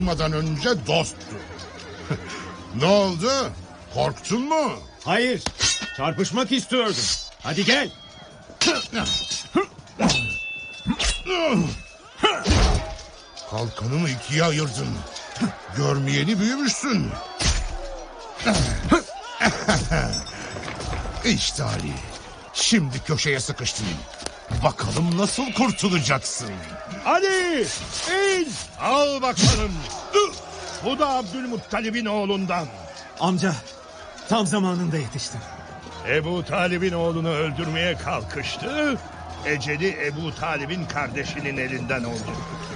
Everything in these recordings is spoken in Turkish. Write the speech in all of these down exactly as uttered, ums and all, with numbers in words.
önce dosttu. Ne oldu? Korktun mu? Hayır. Çarpışmak istiyordum. Hadi gel. Kalkanımı ikiye ayırdın. Görmeyeni büyümüşsün. İşte Ali. Şimdi köşeye sıkıştın. Bakalım nasıl kurtulacaksın. Ali! İn! Al bakalım. Bu da Abdülmuttalib'in oğlundan. Amca, tam zamanında yetiştin. Ebu Talib'in oğlunu öldürmeye kalkıştı. Eceli Ebu Talib'in kardeşinin elinden oldu.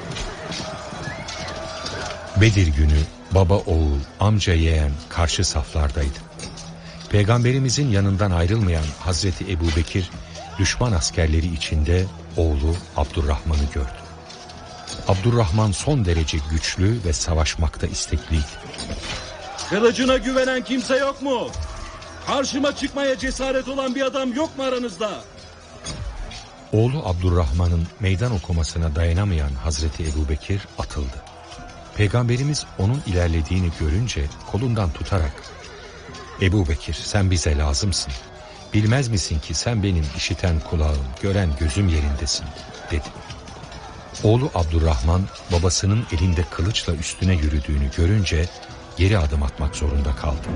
Bedir günü baba oğul, amca yeğen karşı saflardaydı. Peygamberimizin yanından ayrılmayan Hazreti Ebubekir, düşman askerleri içinde oğlu Abdurrahman'ı gördü. Abdurrahman son derece güçlü ve savaşmakta istekliydi. Kılıcına güvenen kimse yok mu? Karşıma çıkmaya cesaret olan bir adam yok mu aranızda? Oğlu Abdurrahman'ın meydan okumasına dayanamayan Hazreti Ebubekir atıldı. Peygamberimiz onun ilerlediğini görünce kolundan tutarak "Ebubekir, sen bize lazımsın. Bilmez misin ki sen benim işiten kulağım, gören gözüm yerindesin," dedi. Oğlu Abdurrahman babasının elinde kılıçla üstüne yürüdüğünü görünce geri adım atmak zorunda kaldı.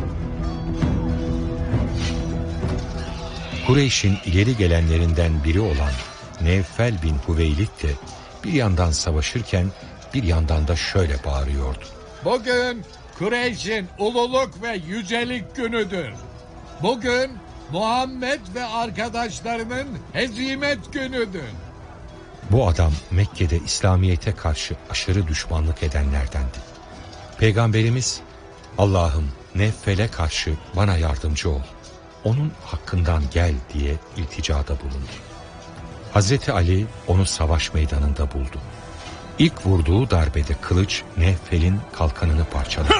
Kureyş'in ileri gelenlerinden biri olan Nevfel bin Hüveylid de bir yandan savaşırken bir yandan da şöyle bağırıyordu: "Bugün Kureyş'in ululuk ve yücelik günüdür. Bugün Muhammed ve arkadaşlarının hezimet günüdür." Bu adam Mekke'de İslamiyet'e karşı aşırı düşmanlık edenlerdendi. Peygamberimiz, "Allah'ım, Nevfel'e karşı bana yardımcı ol. Onun hakkından gel," diye ilticada bulundu. Hazreti Ali onu savaş meydanında buldu. İlk vurduğu darbede kılıç Nevfel'in kalkanını parçaladı.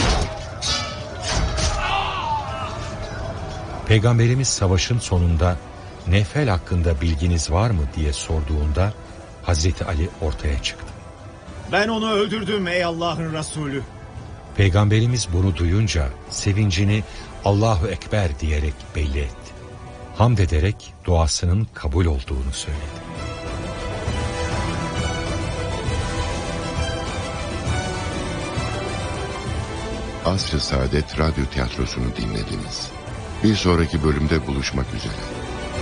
Peygamberimiz savaşın sonunda Nevfel hakkında bilginiz var mı diye sorduğunda Hazreti Ali ortaya çıktı. Ben onu öldürdüm ey Allah'ın Resulü. Peygamberimiz bunu duyunca sevincini Allahu Ekber diyerek belli etti. Hamd ederek duasının kabul olduğunu söyledi. Asr-ı Saadet Radyo Tiyatrosu'nu dinlediniz. Bir sonraki bölümde buluşmak üzere.